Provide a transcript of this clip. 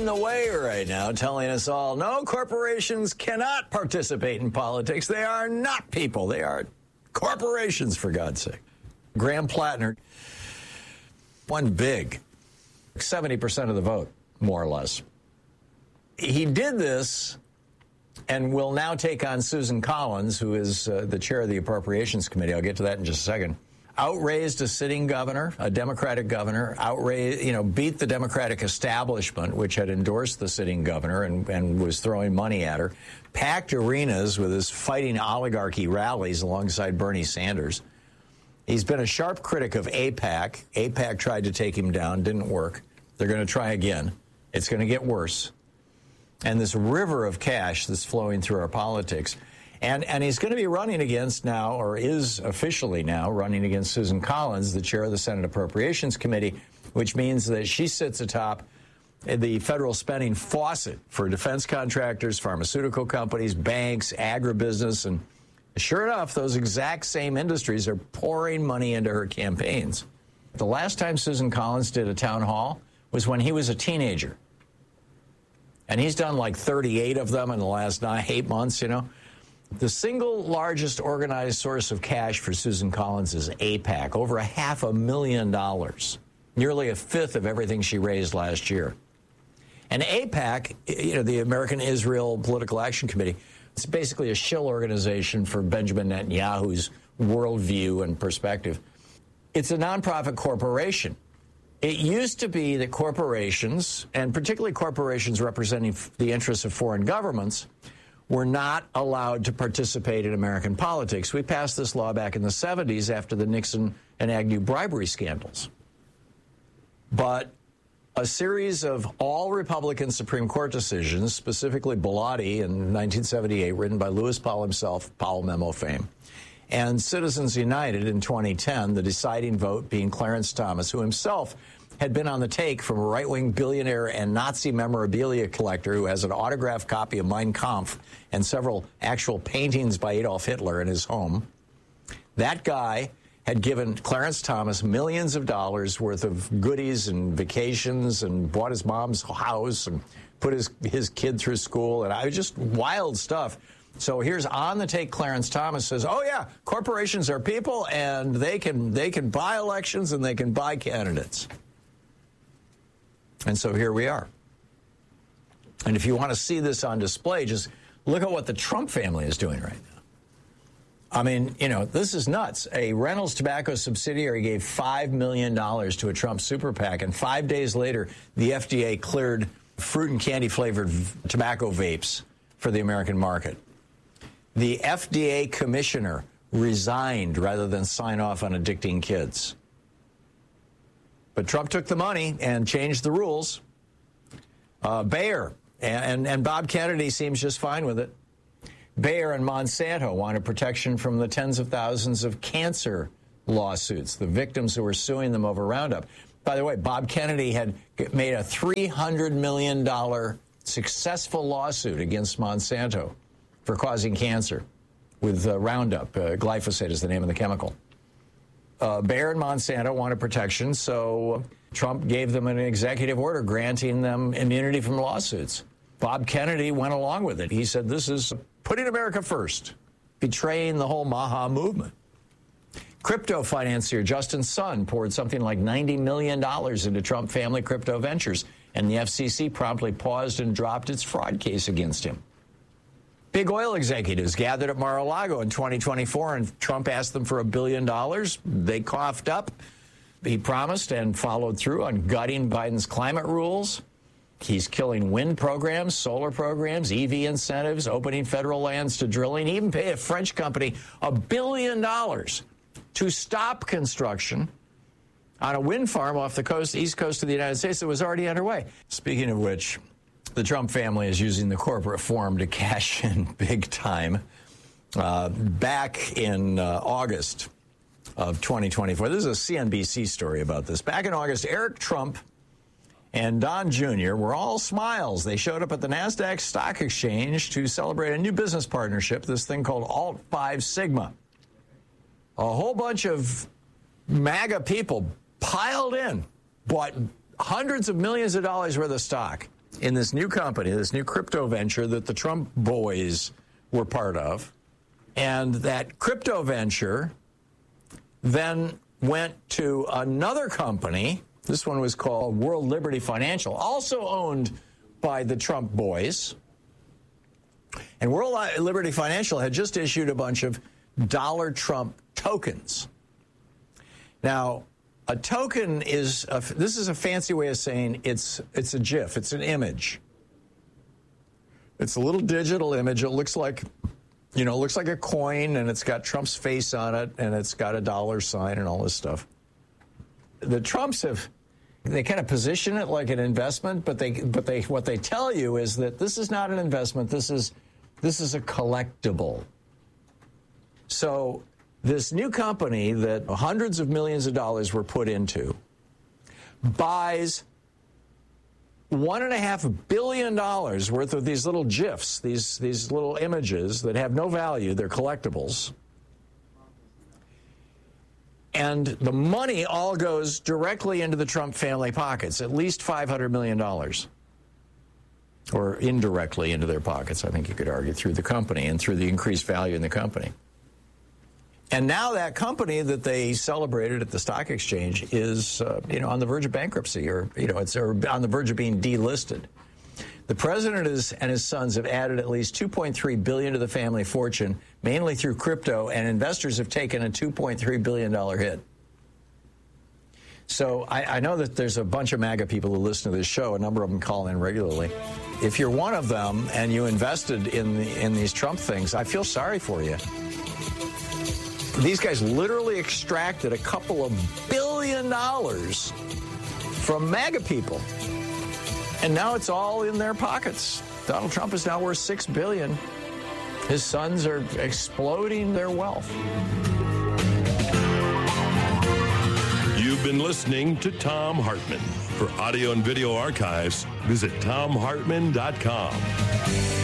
the way right now, telling us all, no, corporations cannot participate in politics. They are not people. They are corporations, for God's sake. Graham Plattner won big, 70% of the vote, more or less. He did this and will now take on Susan Collins, who is the chair of the Appropriations Committee. I'll get to that in just a second. Outraised a sitting governor, a Democratic governor, beat the Democratic establishment, which had endorsed the sitting governor and was throwing money at her, packed arenas with his fighting oligarchy rallies alongside Bernie Sanders. He's been a sharp critic of AIPAC. AIPAC tried to take him down, didn't work. They're going to try again. It's going to get worse. And this river of cash that's flowing through our politics. And he's going to be running against now, or is officially now running against Susan Collins, the chair of the Senate Appropriations Committee, which means that she sits atop the federal spending faucet for defense contractors, pharmaceutical companies, banks, agribusiness. And sure enough, those exact same industries are pouring money into her campaigns. The last time Susan Collins did a town hall was when he was a teenager. And he's done like 38 of them in the last 8 months, The single largest organized source of cash for Susan Collins is AIPAC, over $500,000, nearly a fifth of everything she raised last year. And AIPAC, the American Israel Political Action Committee, it's basically a shill organization for Benjamin Netanyahu's worldview and perspective. It's a nonprofit corporation. It used to be that corporations, and particularly corporations representing the interests of foreign governments, were not allowed to participate in American politics. We passed this law back in the 70s after the Nixon and Agnew bribery scandals. But a series of all Republican Supreme Court decisions, specifically Bellotti in 1978, written by Lewis Powell himself, Powell memo fame, and Citizens United in 2010, the deciding vote being Clarence Thomas, who himself had been on the take from a right-wing billionaire and Nazi memorabilia collector who has an autographed copy of Mein Kampf and several actual paintings by Adolf Hitler in his home. That guy had given Clarence Thomas millions of dollars worth of goodies and vacations and bought his mom's house and put his kid through school, and I was just wild stuff. So here's on the take Clarence Thomas says, oh, yeah, corporations are people, and they can buy elections and they can buy candidates. And so here we are. And if you want to see this on display, just look at what the Trump family is doing right now. I mean, this is nuts. A Reynolds Tobacco subsidiary gave $5 million to a Trump super PAC, and 5 days later, the FDA cleared fruit and candy-flavored tobacco vapes for the American market. The FDA commissioner resigned rather than sign off on addicting kids. But Trump took the money and changed the rules. Bayer and Bob Kennedy seems just fine with it. Bayer and Monsanto wanted protection from the tens of thousands of cancer lawsuits, the victims who were suing them over Roundup. By the way, Bob Kennedy had made a $300 million successful lawsuit against Monsanto for causing cancer with Roundup. Glyphosate is the name of the chemical. Bayer and Monsanto wanted protection, so Trump gave them an executive order granting them immunity from lawsuits. Bob Kennedy went along with it. He said, this is putting America first, betraying the whole Maha movement. Crypto financier Justin Sun poured something like $90 million into Trump family crypto ventures, and the FCC promptly paused and dropped its fraud case against him. Big oil executives gathered at Mar-a-Lago in 2024, and Trump asked them for $1 billion. They coughed up. He promised and followed through on gutting Biden's climate rules. He's killing wind programs, solar programs, EV incentives, opening federal lands to drilling. He even paid a French company $1 billion to stop construction on a wind farm off the east coast of the United States that was already underway. Speaking of which, the Trump family is using the corporate form to cash in big time. Back in August of 2024, this is a CNBC story about this. Back in August, Eric Trump and Don Jr. were all smiles. They showed up at the NASDAQ Stock Exchange to celebrate a new business partnership, this thing called Alt 5 Sigma. A whole bunch of MAGA people piled in, bought hundreds of millions of dollars worth of stock. in this new company, this new crypto venture that the Trump boys were part of. And that crypto venture then went to another company. This one was called World Liberty Financial, also owned by the Trump boys. And World Liberty Financial had just issued a bunch of dollar Trump tokens. Now, a token is this is a fancy way of saying it's a GIF. It's an image. It's a little digital image. It looks like, a coin, and it's got Trump's face on it, and it's got a dollar sign and all this stuff. The Trumps they kind of position it like an investment, but what they tell you is that this is not an investment. This is a collectible. So this new company that hundreds of millions of dollars were put into buys $1.5 billion worth of these little GIFs, these little images that have no value. They're collectibles. And the money all goes directly into the Trump family pockets, at least $500 million. Or indirectly into their pockets, I think you could argue, through the company and through the increased value in the company. And now that company that they celebrated at the stock exchange is, on the verge of bankruptcy, or on the verge of being delisted. The president and his sons have added at least $2.3 billion to the family fortune, mainly through crypto, and investors have taken a $2.3 billion hit. So I know that there's a bunch of MAGA people who listen to this show. A number of them call in regularly. If you're one of them and you invested in these Trump things, I feel sorry for you. These guys literally extracted a couple of $1 billion from MAGA people. And now it's all in their pockets. Donald Trump is now worth $6 billion. His sons are exploding their wealth. You've been listening to Thom Hartmann. For audio and video archives, visit thomhartmann.com.